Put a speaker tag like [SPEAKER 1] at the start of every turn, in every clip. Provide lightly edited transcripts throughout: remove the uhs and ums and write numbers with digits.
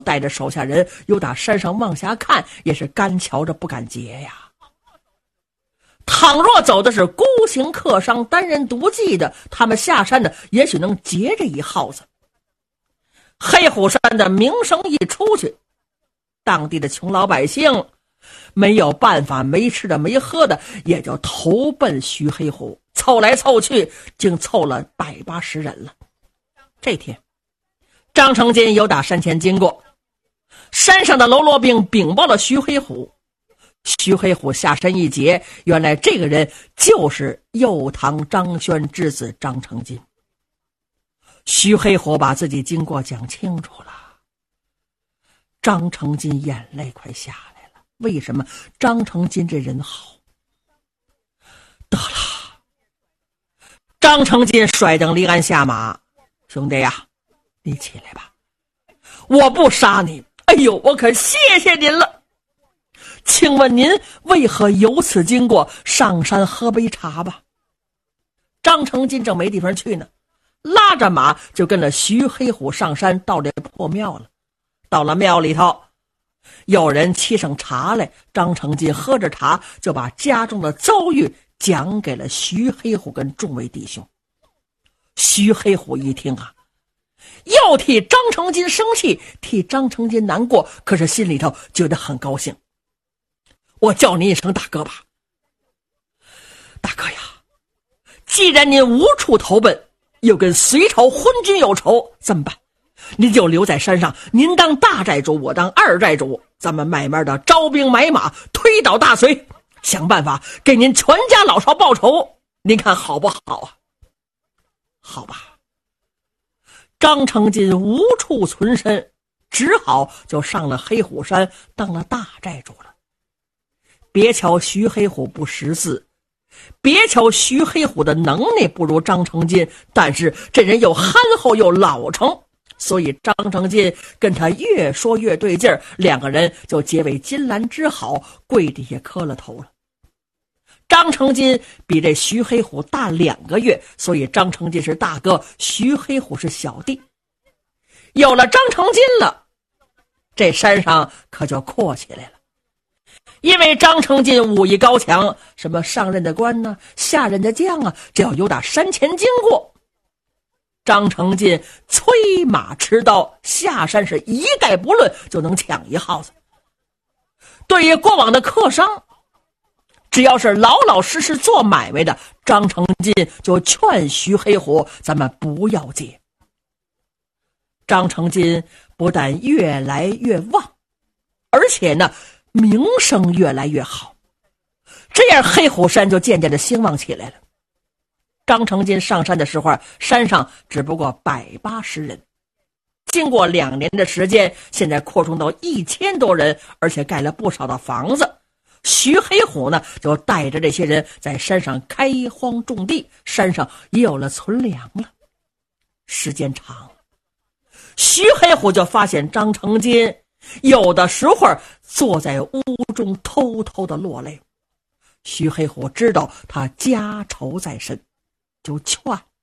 [SPEAKER 1] 带着手下人由打山上往下看，也是干瞧着不敢结呀。倘若走的是孤行客商、单人独骑的，他们下山的也许能劫这一耗子。黑虎山的名声一出去，当地的穷老百姓没有办法，没吃的没喝的，也就投奔徐黑虎，凑来凑去竟凑了180人了。这天张成金有打山前经过，山上的喽啰兵禀报了徐黑虎。徐黑虎下山一结，原来这个人就是右堂张轩之子张成金。徐黑虎把自己经过讲清楚了，张成金眼泪快下来了。为什么？张成金这人好。得了，张成金甩蹬离鞍下马，兄弟呀，你起来吧，我不杀你。哎呦，我可谢谢您了。请问您为何有此经过？上山喝杯茶吧。张成金正没地方去呢，拉着马就跟了徐黑虎上山，到这破庙了。到了庙里头，有人沏上茶来，张成金喝着茶，就把家中的遭遇讲给了徐黑虎跟众位弟兄。徐黑虎一听啊，又替张成金生气，替张成金难过，可是心里头觉得很高兴。我叫你一声大哥吧。大哥呀，既然您无处投奔，又跟隋朝昏君有仇，怎么办？您就留在山上，您当大寨主，我当二寨主，咱们慢慢的招兵买马，推倒大隋，想办法给您全家老少报仇，您看好不好啊？好吧。张成金无处存身，只好就上了黑虎山当了大寨主了。别瞧徐黑虎不识字，别瞧徐黑虎的能耐不如张成金，但是这人又憨厚又老成，所以张成金跟他越说越对劲儿，两个人就结为金兰之好，跪地下磕了头了。张成金比这徐黑虎大2个月，所以张成金是大哥，徐黑虎是小弟。有了张成金了，这山上可就阔起来了。因为张成金武艺高强，什么上任的官呢，下任的将啊，只要有打山前经过，张成金催马持刀下山，是一概不论，就能抢一耗子。对于过往的客商，只要是老老实实做买卖的，张成金就劝徐黑虎咱们不要接。张成金不但越来越旺，而且呢名声越来越好，这样黑虎山就渐渐的兴旺起来了。张成金上山的时候，山上只不过180人，经过2年的时间，现在扩充到1000多人，而且盖了不少的房子。徐黑虎呢，就带着这些人在山上开荒种地，山上也有了存粮了。时间长了，徐黑虎就发现张成金有的时候坐在屋中偷偷的落泪。徐黑虎知道他家仇在身，就劝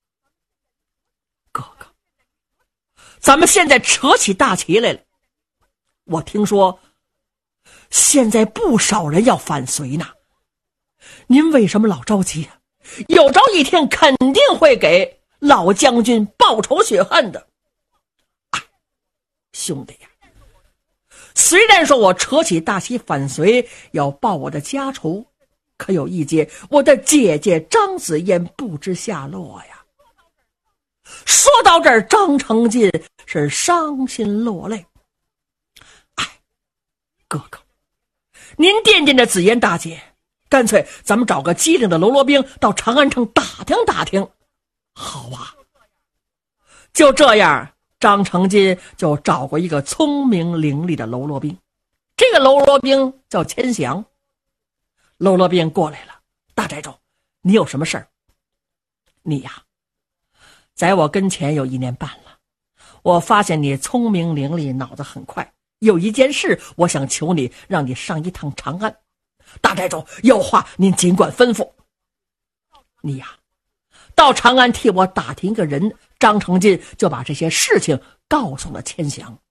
[SPEAKER 1] 哥哥，咱们现在扯起大旗来了，我听说现在不少人要反隋呢，您为什么老着急啊？有朝一天肯定会给老将军报仇雪恨的。哎，兄弟呀，虽然说我扯起大旗反隋要报我的家仇，可有一节我的姐姐张子嫣不知下落呀。说到这儿，张成金是伤心落泪。哎，哥哥，您惦记着子嫣大姐，干脆咱们找个机灵的喽啰兵到长安城打听打听。好啊。就这样，张成金就找过一个聪明伶俐的喽啰兵，这个喽啰兵叫钱祥。喽啰兵过来了，大寨主，你有什么事儿？你呀，在我跟前有1年半了，我发现你聪明伶俐，脑子很快，有一件事我想求你，让你上一趟长安。大寨主，有话您尽管吩咐。你呀，到长安替我打听一个人。张成金就把这些事情告诉了钱祥。